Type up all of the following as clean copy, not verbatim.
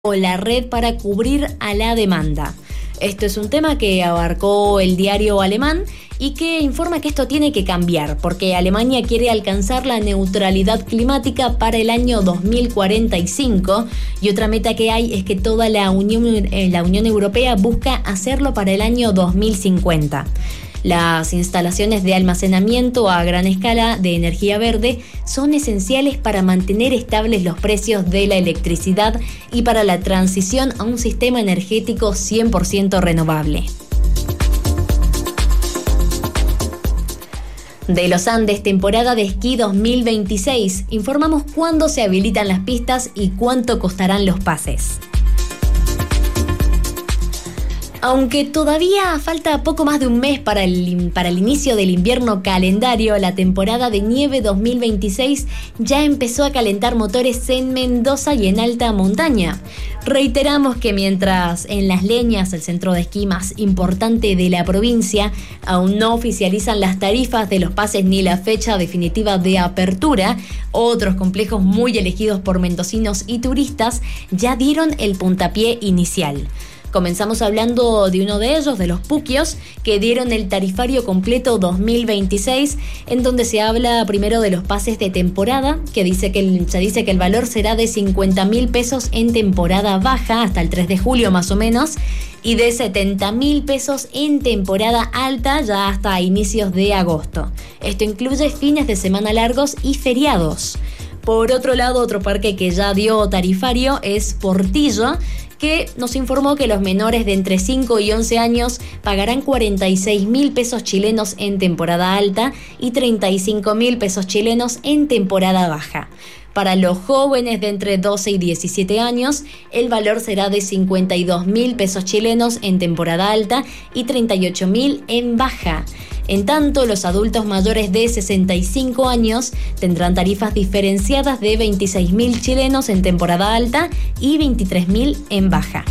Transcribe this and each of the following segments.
o la red para cubrir a la demanda. Esto es un tema que abarcó el diario alemán y que informa que esto tiene que cambiar porque Alemania quiere alcanzar la neutralidad climática para el año 2045 y otra meta que hay es que toda la Unión Europea busca hacerlo para el año 2050. Las instalaciones de almacenamiento a gran escala de energía verde son esenciales para mantener estables los precios de la electricidad y para la transición a un sistema energético 100% renovable. De los Andes, temporada de esquí 2026. Informamos cuándo se habilitan las pistas y cuánto costarán los pases. Aunque todavía falta poco más de un mes para el inicio del invierno calendario, la temporada de nieve 2026 ya empezó a calentar motores en Mendoza y en alta montaña. Reiteramos que mientras en Las Leñas, el centro de esquí más importante de la provincia, aún no oficializan las tarifas de los pases ni la fecha definitiva de apertura, otros complejos muy elegidos por mendocinos y turistas ya dieron el puntapié inicial. Comenzamos hablando de uno de ellos, de los Puquios, que dieron el tarifario completo 2026, en donde se habla primero de los pases de temporada, que se dice que el valor será de 50.000 pesos en temporada baja, hasta el 3 de julio más o menos, y de 70.000 pesos en temporada alta, ya hasta inicios de agosto. Esto incluye fines de semana largos y feriados. Por otro lado, otro parque que ya dio tarifario es Portillo, que nos informó que los menores de entre 5 y 11 años pagarán 46.000 pesos chilenos en temporada alta y 35.000 pesos chilenos en temporada baja. Para los jóvenes de entre 12 y 17 años, el valor será de 52.000 pesos chilenos en temporada alta y 38.000 en baja. En tanto, los adultos mayores de 65 años tendrán tarifas diferenciadas de 26.000 chilenos en temporada alta y 23.000 en baja.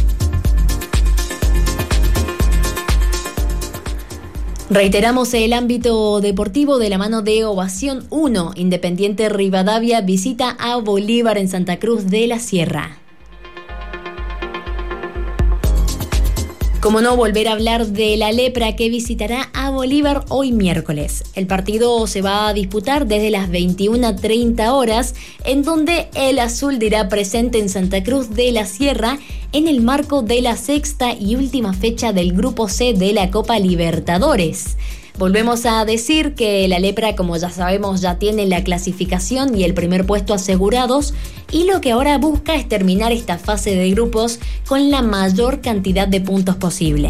Reiteramos el ámbito deportivo de la mano de Ovación 1. Independiente Rivadavia visita a Bolívar en Santa Cruz de la Sierra. Como no, volver a hablar de la Lepra que visitará a Bolívar hoy miércoles. El partido se va a disputar desde las 21:30 horas, en donde el azul dirá presente en Santa Cruz de la Sierra en el marco de la sexta y última fecha del Grupo C de la Copa Libertadores. Volvemos a decir que la Lepra, como ya sabemos, ya tiene la clasificación y el primer puesto asegurados, y lo que ahora busca es terminar esta fase de grupos con la mayor cantidad de puntos posible.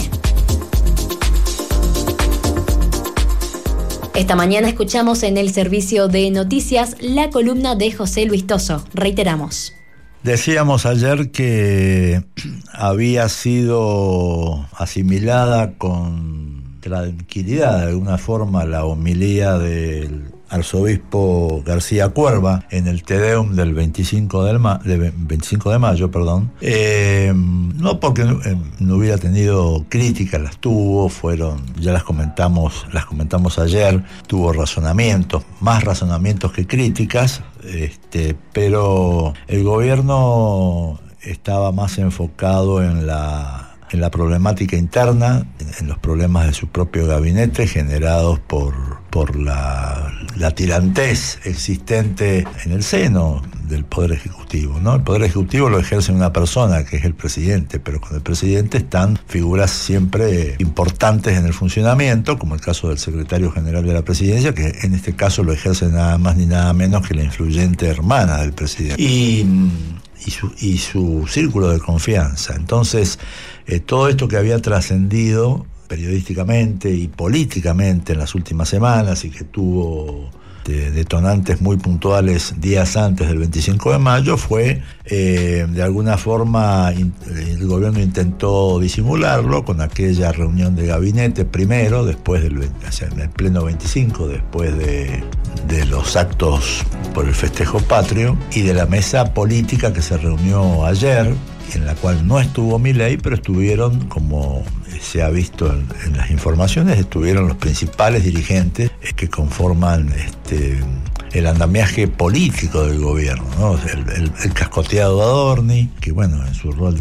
Esta mañana escuchamos en el servicio de noticias la columna de José Luis Toso. Reiteramos. Decíamos ayer que había sido asimilada con tranquilidad de alguna forma la homilía del arzobispo García Cuerva en el Te Deum del 25 de mayo, no porque no hubiera tenido críticas, las tuvo, ya las comentamos ayer, tuvo más razonamientos que críticas, pero el gobierno estaba más enfocado en la problemática interna, en los problemas de su propio gabinete generados por la tirantez existente en el seno del Poder Ejecutivo, ¿no? El Poder Ejecutivo lo ejerce una persona, que es el presidente, pero con el presidente están figuras siempre importantes en el funcionamiento, como el caso del secretario general de la presidencia, que en este caso lo ejerce nada más ni nada menos que la influyente hermana del presidente. Y su círculo de confianza. Entonces, todo esto que había trascendido periodísticamente y políticamente en las últimas semanas y que tuvo detonantes muy puntuales días antes del 25 de mayo fue, de alguna forma, el gobierno intentó disimularlo con aquella reunión de gabinete primero, después en el pleno 25, después de los actos por el festejo patrio, y de la mesa política que se reunió ayer, en la cual no estuvo Milei, pero estuvieron, como se ha visto en las informaciones, estuvieron los principales dirigentes que conforman el andamiaje político del gobierno, ¿no? El cascoteado Adorni, que bueno, en su rol